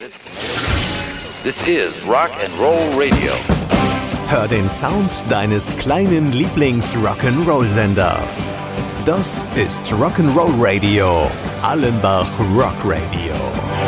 is Rock and Roll Radio. Hör den Sound deines kleinen Lieblings-Rock'n'Roll-Senders. Das ist Rock'n'Roll Radio, Allenbach Rock Radio.